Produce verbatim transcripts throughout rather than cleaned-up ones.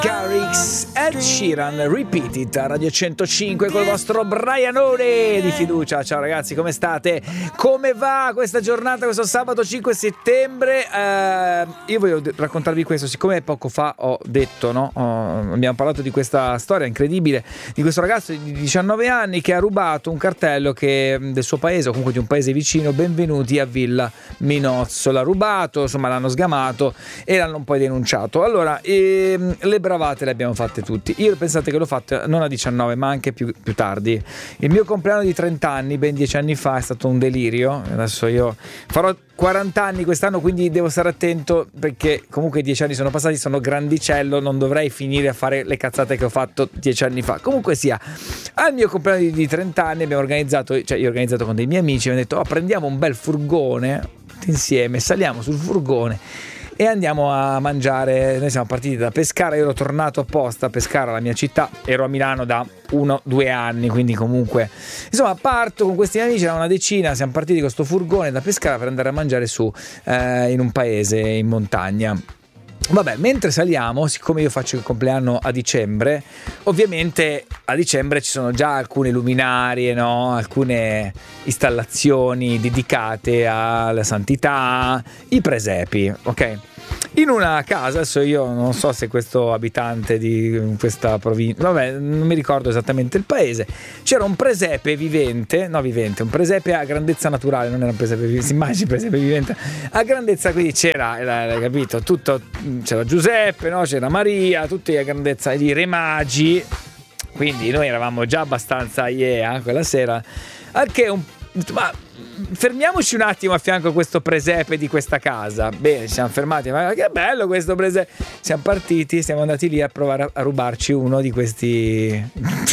Garrix, Ed Sheeran, Repeat It a Radio centocinque col vostro Brianone di fiducia. Ciao ragazzi, come state? Come va questa giornata, questo sabato cinque settembre? Eh, io voglio raccontarvi questo, siccome poco fa ho detto, no? Oh, abbiamo parlato di questa storia incredibile di questo ragazzo di diciannove anni che ha rubato un cartello che, del suo paese, o comunque di un paese vicino. Benvenuti a Villa Minozzo. L'ha rubato, insomma l'hanno sgamato e l'hanno poi denunciato. Allora, ehm, le bravate le abbiamo fatte tutti. Io pensate che l'ho fatto non a diciannove ma anche più, più tardi. Il mio compleanno di trenta anni, ben dieci anni fa, è stato un delirio. Adesso io farò quaranta anni quest'anno, quindi devo stare attento perché comunque dieci anni sono passati, sono grandicello, non dovrei finire a fare le cazzate che ho fatto dieci anni fa. Comunque sia, al mio compleanno di, di trenta anni abbiamo organizzato, cioè io ho organizzato con dei miei amici, mi hanno detto oh, prendiamo un bel furgone insieme, saliamo sul furgone e andiamo a mangiare. Noi siamo partiti da Pescara, io ero tornato apposta a Pescara, la mia città, ero a Milano da uno, due anni, quindi comunque insomma parto con questi amici, era una decina, siamo partiti con questo furgone da Pescara per andare a mangiare su eh, in un paese in montagna. Vabbè, mentre saliamo, siccome io faccio il compleanno a dicembre, ovviamente a dicembre ci sono già alcune luminarie, no? Alcune installazioni dedicate alla santità, i presepi, ok? In una casa, adesso io non so se questo abitante di questa provincia, vabbè, non mi ricordo esattamente il paese, c'era un presepe vivente, no vivente, un presepe a grandezza naturale, non era un presepe vivente, si immagini presepe vivente, a grandezza, quindi c'era, hai capito, tutto, c'era Giuseppe, no? C'era Maria, tutti a grandezza di re magi, quindi noi eravamo già abbastanza yeah quella sera, anche un ma fermiamoci un attimo a fianco a questo presepe di questa casa. Bene, ci siamo fermati, ma che bello questo presepe. Siamo partiti, siamo andati lì a provare a rubarci uno di questi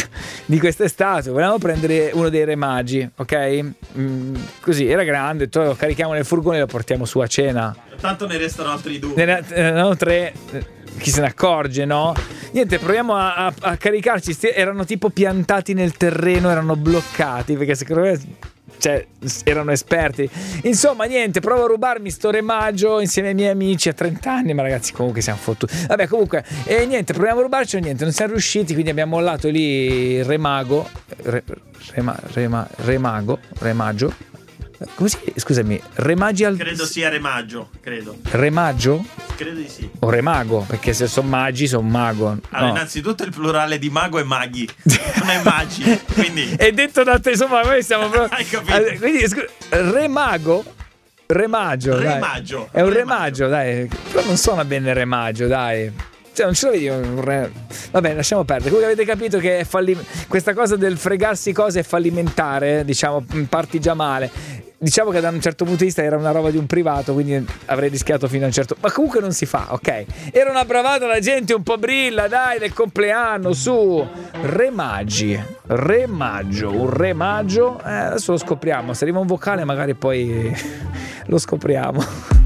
di queste statue. Volevamo prendere uno dei re magi, ok? Mm, così era grande, lo carichiamo nel furgone e lo portiamo su a cena. Tanto ne restano altri due. Ne erano tre. Chi se ne accorge, no? Niente, proviamo a, a, a caricarci. Erano tipo piantati nel terreno, erano bloccati perché secondo me, cioè, erano esperti. Insomma, niente, provo a rubarmi sto re maggio insieme ai miei amici a trenta anni, ma ragazzi comunque siamo fottuti. Vabbè, comunque, e niente, proviamo a rubarci, niente, non siamo riusciti, quindi abbiamo mollato lì il re mago, re, re, re, re mago, re maggio. Come si chiama? Scusami, Remagi al... Credo sia Remaggio, credo. Remaggio? Credo di sì. O Remago, perché se sono magi sono mago. Allora, no. Innanzitutto il plurale di mago è maghi, non è magi, quindi... È detto da te, insomma, noi stiamo proprio... Hai capito? Quindi, scu... Remago? Remaggio, dai. Remaggio. È un Remaggio, remaggio, dai. Però non suona bene remaggio, dai. Cioè, non ce lo vedi un re... Vabbè, lasciamo perdere. Comunque avete capito che è falli... questa cosa del fregarsi cose è fallimentare, diciamo, parti già male. Diciamo che da un certo punto di vista era una roba di un privato, quindi avrei rischiato fino a un certo... Ma comunque non si fa, ok? Era una bravata, la gente un po' brilla, dai, del compleanno, su! Remagi, remaggio, un remaggio, eh, adesso lo scopriamo. Se arriva un vocale magari poi lo scopriamo.